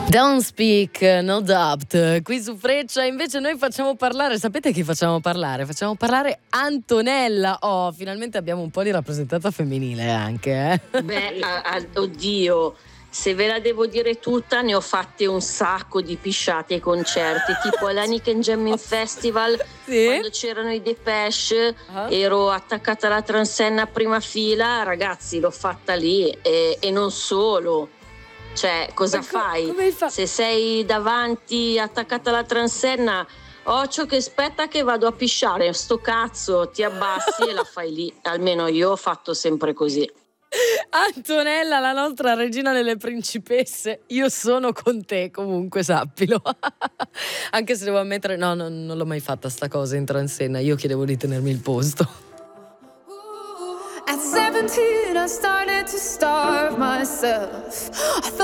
Don't speak, no doubt. Qui su Freccia invece noi facciamo parlare, sapete chi facciamo parlare? Facciamo parlare Antonella. Oh, finalmente abbiamo un po' di rappresentanza femminile anche, Beh, oddio, se ve la devo dire tutta, ne ho fatte un sacco di pisciate ai concerti, tipo all'Heineken Jamming Festival, Sì? quando c'erano i Depeche, ero attaccata alla transenna a prima fila, ragazzi, l'ho fatta lì e non solo. Cioè, cosa fai? Se sei davanti attaccata alla transenna, occhio che aspetta che vado a pisciare, sto cazzo, ti abbassi e la fai lì. Almeno io ho fatto sempre così. Antonella, la nostra regina delle principesse, io sono con te comunque, sappilo. Anche se devo ammettere, no, non l'ho mai fatta sta cosa in transenna, io chiedevo di tenermi il posto. At 17 I started to starve myself. I thought